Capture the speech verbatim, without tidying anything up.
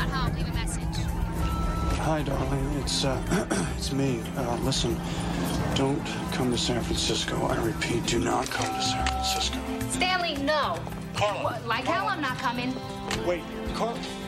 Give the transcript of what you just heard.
not home. Leave a message. Hi, darling. It's, uh, it's me. Uh, listen, don't come to San Francisco. I repeat, do not come to San Francisco. Stanley, no. Carla. Well, like Carla. hell I'm not coming. Wait, Carla.